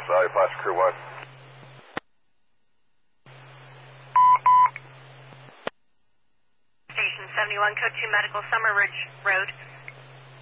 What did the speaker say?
Sorry, Fox Crew 1. Station 71, Code 2 Medical, Summer Ridge Road.